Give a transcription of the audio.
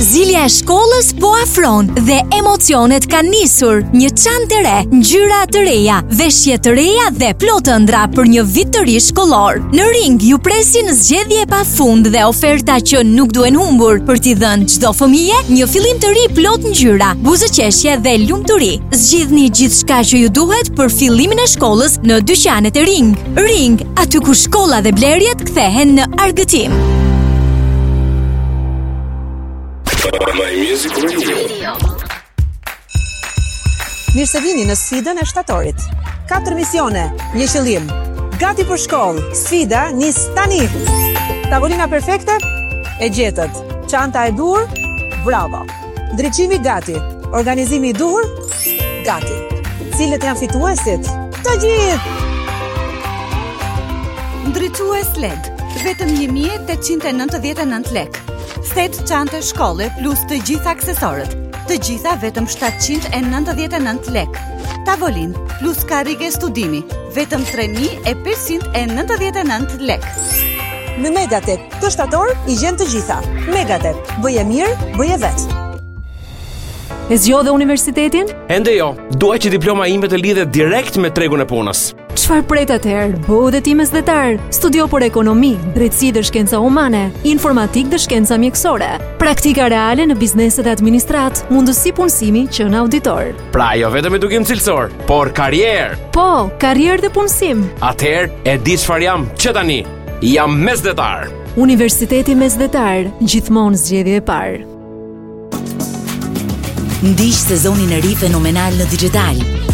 Zilja e shkollës po afron dhe emocionet kanë nisur. Një çantë të re, ngjyra të reja, veshje të reja dhe plot ëndra për një vit të ri shkollor. Në Ring ju presin zgjedhje pafund dhe oferta që nuk duhen humbur për t'i dhënë çdo fëmijë një fillim të ri plot ngjyra, buzëqeshje dhe lumturi. Zgjidhni gjithçka që ju duhet për fillimin e shkollës në dyqanet e Ring. Ring, aty ku shkolla dhe blerjet kthehen në argëtim. My Music Radio. Mirë se vini në sfidën e shtatorit. 4 misione, një qëllim. Gati për shkollë, sfida nis tani. Tavolina perfekte? E gjetët. Çanta e duhur? Bravo. Ndriçimi gati. Organizimi i duhur? Gati. Cilët janë fituesit? Të gjithë! Ndriçues LED, vetëm 1899 lek. Set çantë shkolle plus të gjitha aksesorët. Të gjitha vetëm 799 lek. Tavolin plus karrige studimi, vetëm 3599 lek. Në Megatet, të shtator i gjen të gjitha. Megatet, bëje mirë, bëje vetë. E zgjodhe universitetin? Ende jo, dua që diploma ime të lidhet direkt me tregun e punës. Çfarë pret atëherë? Bëu dhe ti mesdhetar. Studio për ekonomi, drejtësi dhe shkenca humane, informatik dhe shkenca mjekësore, praktika reale në bizneset e administrat, mundësi punësimi që në auditor. Pra jo vetëm edukim cilësor, por karrierë. Po, karrierë dhe punësim. Atëherë e di çfarë jam që tani. Jam mesdhetar. Universiteti Mesdhetar, gjithmonë zgjedhje e parë. Ndiq sezonin e ri fenomenal në digital.